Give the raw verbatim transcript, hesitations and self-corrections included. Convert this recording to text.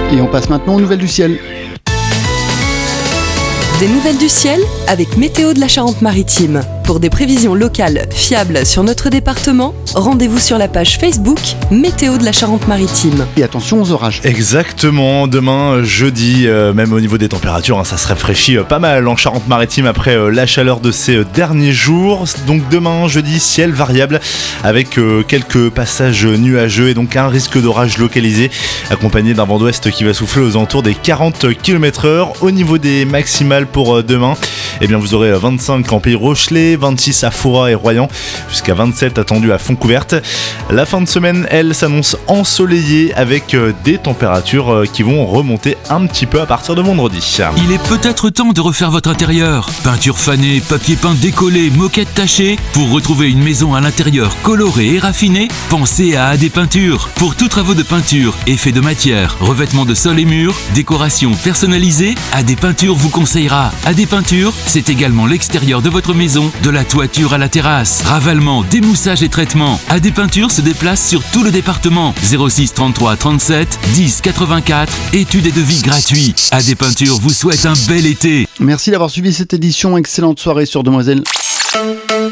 Et on passe maintenant aux nouvelles du ciel. Des nouvelles du ciel avec Météo de la Charente-Maritime. Pour des prévisions locales fiables sur notre département, rendez-vous sur la page Facebook Météo de la Charente-Maritime. Et attention aux orages. Exactement, demain jeudi, euh, même au niveau des températures, hein, ça se rafraîchit euh, pas mal en Charente-Maritime après euh, la chaleur de ces euh, derniers jours. Donc demain jeudi, ciel variable avec euh, quelques passages nuageux et donc un risque d'orage localisé accompagné d'un vent d'ouest qui va souffler aux alentours des quarante kilomètres heure. Au niveau des maximales pour euh, demain, eh bien vous aurez vingt-cinq en Pays Rochelet, vingt-six à Foura et Royan, jusqu'à vingt-sept attendus à Fontcouverte. La fin de semaine, elle, s'annonce ensoleillée avec des températures qui vont remonter un petit peu à partir de vendredi. Il est peut-être temps de refaire votre intérieur. Peinture fanée, papier peint décollé, moquette tachée. Pour retrouver une maison à l'intérieur colorée et raffinée, pensez à A D Peinture. Pour tous travaux de peinture, effets de matière, revêtement de sol et murs, décoration personnalisée, A D Peinture vous conseillera. A D Peinture, c'est également l'extérieur de votre maison, de la toiture à la terrasse. Ravalement, démoussage et traitement. A D Peinture se déplace sur tout le département. zéro six trente-trois trente-sept dix quatre-vingt-quatre. Études et devis gratuits. A D Peinture vous souhaite un bel été. Merci d'avoir suivi cette édition. Excellente soirée sur Demoiselle.